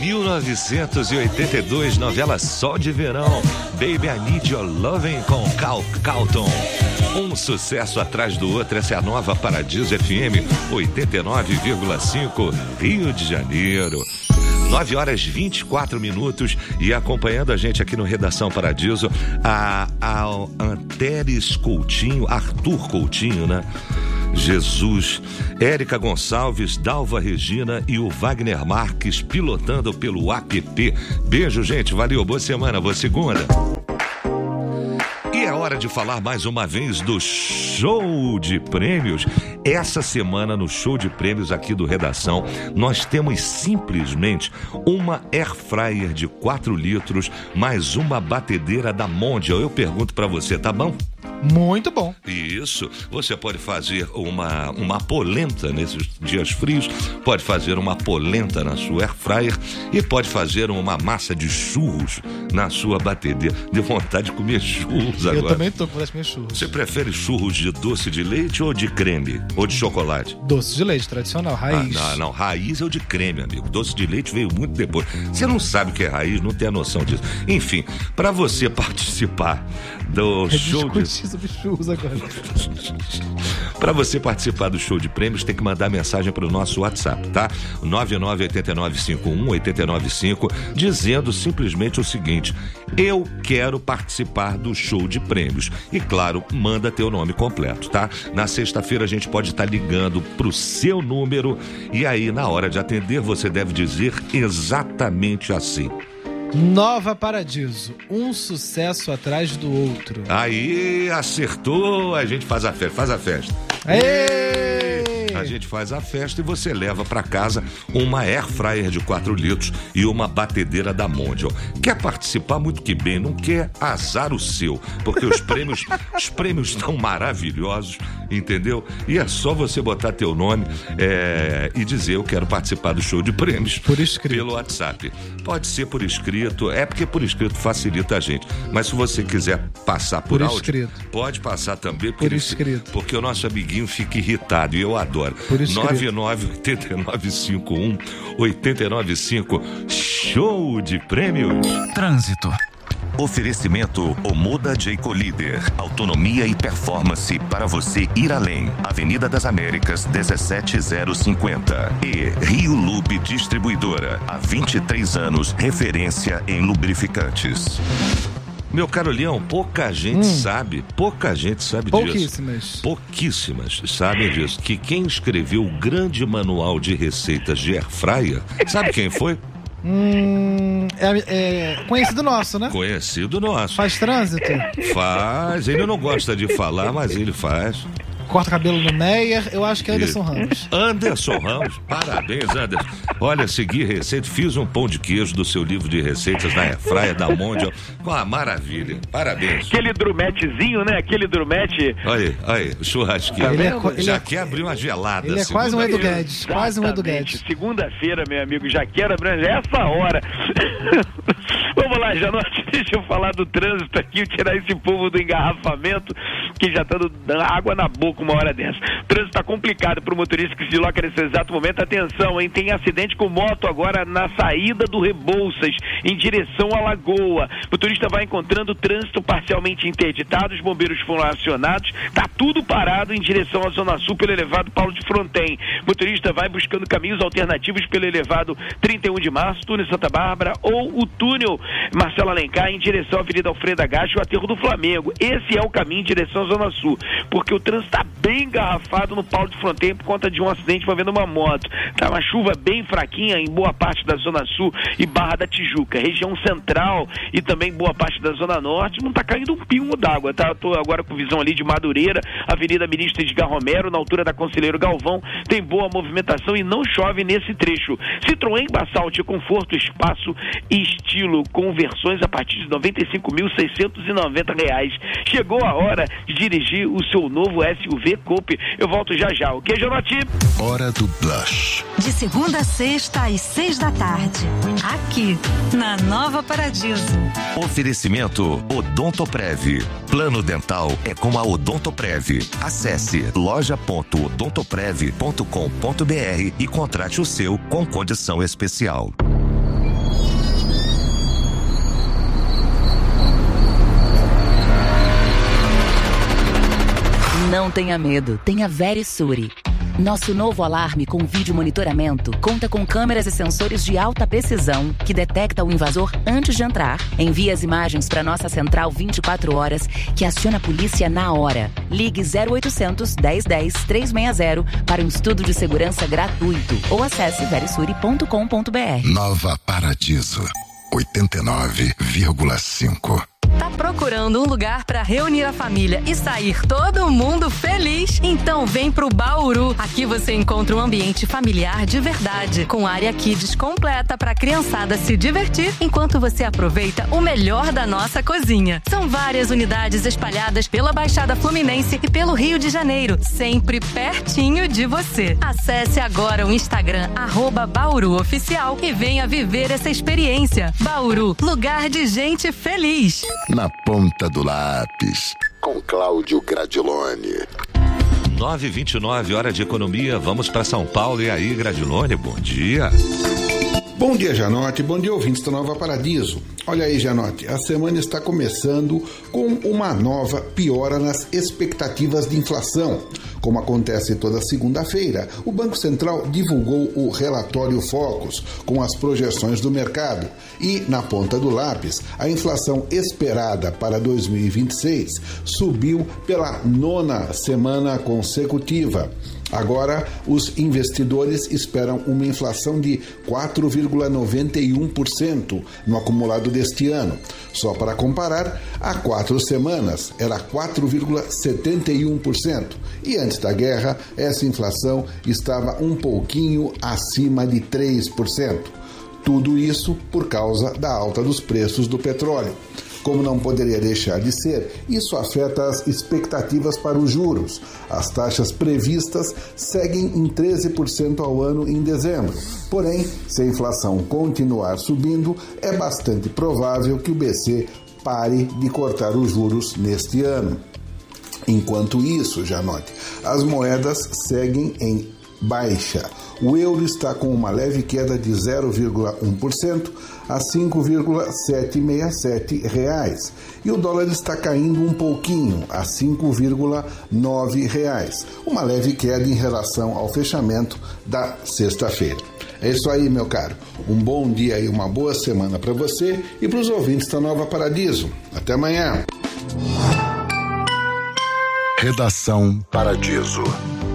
1982, novela Sol de Verão, Baby I Need Your Loving com Calton. Um sucesso atrás do outro, essa é a nova Paradiso FM 89,5, Rio de Janeiro. 9 horas 24 minutos e acompanhando a gente aqui no Redação Paradiso, a Anteres Coutinho, Arthur Coutinho, né? Jesus, Érica Gonçalves, Dalva Regina e o Wagner Marques pilotando pelo app. Beijo, gente, valeu, boa semana, boa segunda. E é hora de falar mais uma vez do show de prêmios. Essa semana no show de prêmios aqui do Redação, nós temos simplesmente uma air fryer de 4 litros mais uma batedeira da Mondial. Eu pergunto pra você, tá bom? Muito bom. Isso, você pode fazer uma polenta nesses dias frios, pode fazer uma polenta na sua air fryer e pode fazer uma massa de churros na sua batedeira. Deu vontade de comer churros agora. Eu também tô com vontade de comer churros. Você prefere churros de doce de leite ou de creme? Ou de chocolate? Doce de leite, tradicional, raiz. Não, raiz é o de creme, amigo. Doce de leite veio muito depois. Você não sabe o que é raiz, não tem a noção disso. Enfim, para você participar do show de... sobre churros agora. Para você participar do show de prêmios, tem que mandar mensagem para o nosso WhatsApp, tá? 9989518955, dizendo simplesmente o seguinte: eu quero participar do show de prêmios. E claro, manda teu nome completo, tá? Na sexta-feira a gente pode estar ligando pro seu número e aí na hora de atender você deve dizer exatamente assim: Nova Paradiso, um sucesso atrás do outro. Aí, acertou, a gente faz a festa. Aê! A gente faz a festa e você leva para casa uma air fryer de 4 litros e uma batedeira da Mondial. Quer participar? Muito que bem, não quer? Azar o seu, porque os prêmios estão maravilhosos, entendeu? E é só você botar teu nome e dizer: eu quero participar do show de prêmios por escrito, pelo WhatsApp. Pode ser por escrito, porque por escrito facilita a gente, mas se você quiser passar por áudio, escrito, pode passar também por escrito, porque o nosso amiguinho fica irritado e eu adoro. 998951-895, show de prêmios. Trânsito. Oferecimento Omoda Jayco Líder. Autonomia e performance para você ir além. Avenida das Américas, 17050. E Rio Lube Distribuidora. Há 23 anos, referência em lubrificantes. Meu caro Leão, pouca gente sabe disso. Pouquíssimas sabem disso. Que quem escreveu o grande manual de receitas de air fryer, sabe quem foi? É conhecido nosso, né? Conhecido nosso. Faz trânsito? Faz, ele não gosta de falar, mas ele faz. Corta cabelo no Meyer, eu acho que é Anderson Ramos. Anderson Ramos, parabéns, Anderson. Olha, segui receita, fiz um pão de queijo do seu livro de receitas na airfryer da Mondial, com a maravilha, parabéns. Aquele drumetezinho, né? Aquele drumete. Aí, o churrasquinho. Já quer abrir uma gelada. Ele é quase um Edu Guedes, Segunda-feira, meu amigo, já quero abrir essa hora. Vamos lá, Janote, deixa eu falar do trânsito aqui, tirar esse povo do engarrafamento, que já tá dando água na boca uma hora dessa. O trânsito tá complicado pro motorista que se desloca nesse exato momento. Atenção, hein? Tem acidente com moto agora na saída do Rebouças, em direção à Lagoa. O motorista vai encontrando o trânsito parcialmente interditado, os bombeiros foram acionados, tá tudo parado em direção à Zona Sul pelo elevado Paulo de Fronten. O motorista vai buscando caminhos alternativos pelo elevado 31 de Março, túnel Santa Bárbara ou o túnel Marcelo Alencar em direção à Avenida Alfredo Agacho e o aterro do Flamengo. Esse é o caminho em direção à Zona Sul, porque o trânsito está bem engarrafado no Paulo de Fronten por conta de um acidente envolvendo uma moto. Tá uma chuva bem fraquinha em boa parte da Zona Sul e Barra da Tijuca. Região central e também boa parte da Zona Norte não tá caindo um pingo d'água, tá? Eu tô agora com visão ali de Madureira, Avenida Ministro Edgar Romero, na altura da Conselheiro Galvão, tem boa movimentação e não chove nesse trecho. Citroën Basalt, conforto, espaço e estilo, com versões a partir de R$ 95.690. Chegou a hora de dirigir o seu novo SUV Coupe. Eu volto já já, ok, Jonati? Hora do Blush. De segunda a sexta às 6 da tarde. Aqui, na Nova Paradiso. Oferecimento Odontoprev. Plano dental é com a Odontoprev. Acesse loja.odontoprev.com.br e contrate o seu com condição especial. Não tenha medo, tenha Verisuri. Nosso novo alarme com vídeo monitoramento conta com câmeras e sensores de alta precisão que detecta o invasor antes de entrar, envia as imagens para nossa central 24 horas, que aciona a polícia na hora. Ligue 0800 1010 360 para um estudo de segurança gratuito ou acesse verisuri.com.br. Nova Paradiso, 89,5. Tá procurando um lugar para reunir a família e sair todo mundo feliz? Então vem pro Bauru. Aqui você encontra um ambiente familiar de verdade, com área kids completa para a criançada se divertir, enquanto você aproveita o melhor da nossa cozinha. São várias unidades espalhadas pela Baixada Fluminense e pelo Rio de Janeiro, sempre pertinho de você. Acesse agora o Instagram @BauruOficial e venha viver essa experiência. Bauru, lugar de gente feliz. Na ponta do lápis, com Cláudio Gradiloni. 9h29, hora de economia. Vamos para São Paulo. E aí, Gradiloni, bom dia. Bom dia, Janote. Bom dia, ouvintes da Nova Paradiso. Olha aí, Janote, a semana está começando com uma nova piora nas expectativas de inflação. Como acontece toda segunda-feira, o Banco Central divulgou o relatório Focus com as projeções do mercado e, na ponta do lápis, a inflação esperada para 2026 subiu pela 9ª semana consecutiva. Agora, os investidores esperam uma inflação de 4,91% no acumulado deste ano. Só para comparar, há 4 semanas era 4,71%. E antes da guerra, essa inflação estava um pouquinho acima de 3%. Tudo isso por causa da alta dos preços do petróleo. Como não poderia deixar de ser, isso afeta as expectativas para os juros. As taxas previstas seguem em 13% ao ano em dezembro. Porém, se a inflação continuar subindo, é bastante provável que o BC pare de cortar os juros neste ano. Enquanto isso, já note, as moedas seguem em baixa. O euro está com uma leve queda de 0,1% a R$ 5,767 e o dólar está caindo um pouquinho a R$ 5,9. Uma leve queda em relação ao fechamento da sexta-feira. É isso aí, meu caro. Um bom dia e uma boa semana para você e para os ouvintes da Nova Paradiso. Até amanhã. Redação Paradiso.